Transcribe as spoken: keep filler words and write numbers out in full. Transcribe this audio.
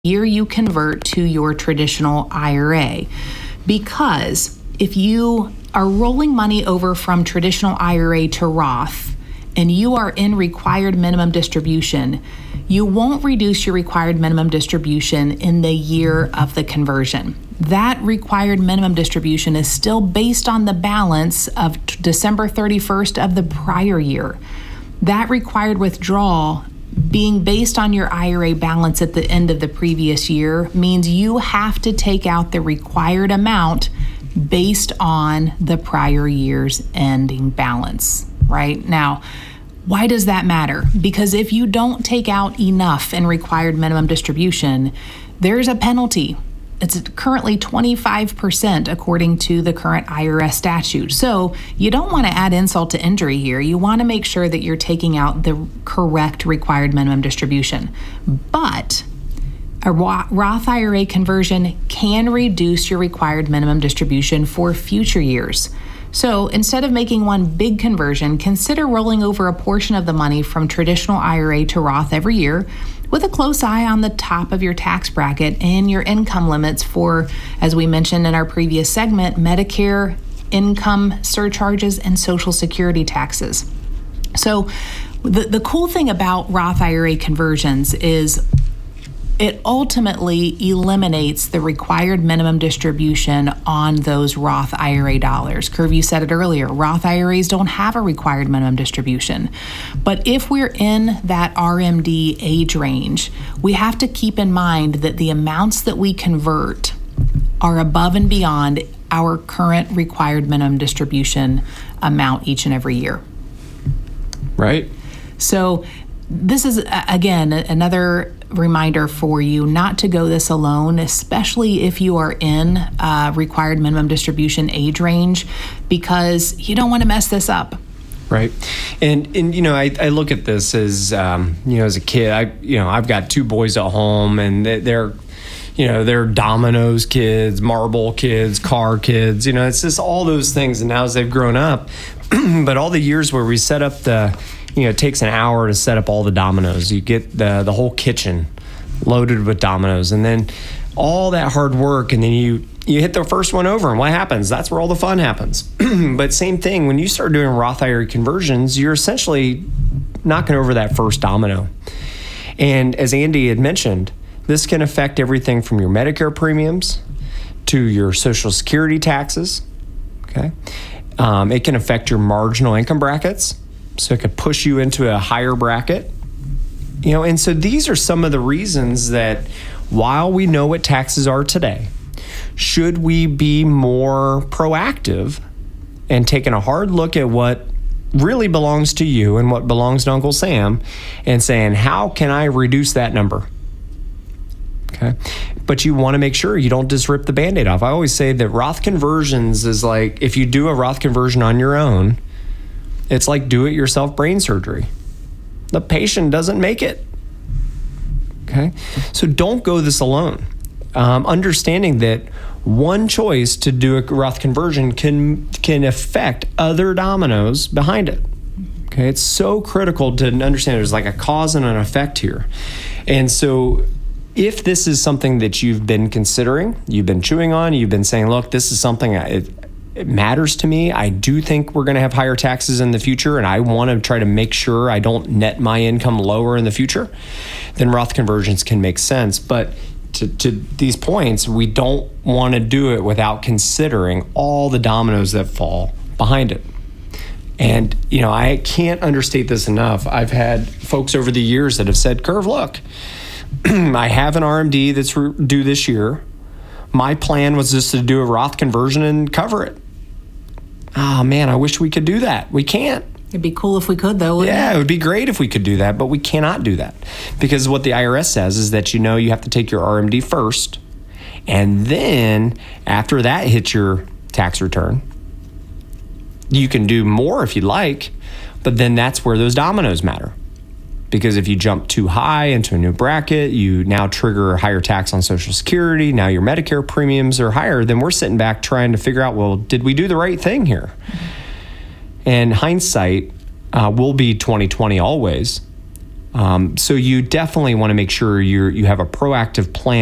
year you convert to your traditional I R A. Because if you are rolling money over from traditional I R A to Roth and you are in required minimum distribution, you won't reduce your required minimum distribution in the year of the conversion. That required minimum distribution is still based on the balance of t- December thirty-first of the prior year. That required withdrawal being based on your I R A balance at the end of the previous year means you have to take out the required amount based on the prior year's ending balance, right? Now, why does that matter? Because if you don't take out enough in required minimum distribution, there's a penalty. It's currently twenty-five percent according to the current I R S statute. So you don't want to add insult to injury here. You want to make sure that you're taking out the correct required minimum distribution. But a Roth I R A conversion can reduce your required minimum distribution for future years. So instead of making one big conversion, consider rolling over a portion of the money from traditional I R A to Roth every year, with a close eye on the top of your tax bracket and your income limits for, as we mentioned in our previous segment, Medicare, income surcharges, and Social Security taxes. So the, the cool thing about Roth I R A conversions is it ultimately eliminates the required minimum distribution on those Roth I R A dollars. Curve, you said it earlier, Roth I R As don't have a required minimum distribution. But if we're in that R M D age range, we have to keep in mind that the amounts that we convert are above and beyond our current required minimum distribution amount each and every year. Right. So this is, again, another reminder for you not to go this alone, especially if you are in uh, required minimum distribution age range, because you don't want to mess this up. Right. And, and you know, I, I look at this as, um, you know, as a kid, I, you know, I've got two boys at home and they're, you know, they're dominoes kids, marble kids, car kids, you know, it's just all those things. And now as they've grown up, but all the years where we set up the, you know, it takes an hour to set up all the dominoes. You get the the whole kitchen loaded with dominoes, and then all that hard work, and then you you hit the first one over, and what happens? That's where all the fun happens. But same thing, when you start doing Roth I R A conversions, you're essentially knocking over that first domino. And as Andy had mentioned, this can affect everything from your Medicare premiums to your Social Security taxes. Okay, um, it can affect your marginal income brackets. So it could push you into a higher bracket. You know, and so these are some of the reasons that while we know what taxes are today, should we be more proactive and taking a hard look at what really belongs to you and what belongs to Uncle Sam and saying, how can I reduce that number? Okay. But you want to make sure you don't just rip the Band-Aid off. I always say that Roth conversions is like, if you do a Roth conversion on your own, it's like do-it-yourself brain surgery. The patient doesn't make it. Okay? So don't go this alone. Um, understanding that one choice to do a Roth conversion can can affect other dominoes behind it. Okay? It's so critical to understand there's like a cause and an effect here. And so if this is something that you've been considering, you've been chewing on, you've been saying, look, this is something I... It, It matters to me. I do think we're going to have higher taxes in the future, and I want to try to make sure I don't net my income lower in the future, then Roth conversions can make sense. But to, to these points, we don't want to do it without considering all the dominoes that fall behind it. And, you know, I can't understate this enough. I've had folks over the years that have said, Curve, look, I have an R M D that's due this year. My plan was just to do a Roth conversion and cover it. Oh, man, I wish we could do that. We can't. It'd be cool if we could, though, wouldn't Yeah, it? it would be great if we could do that, but we cannot do that. Because what the I R S says is that, you know, you have to take your R M D first, and then after that hits your tax return, you can do more if you like, but then that's where those dominoes matter. Because if you jump too high into a new bracket, you now trigger a higher tax on Social Security. Now your Medicare premiums are higher. Then we're sitting back trying to figure out, well, did we do the right thing here? And hindsight uh, will be twenty twenty always. Um, so you definitely want to make sure you you have a proactive plan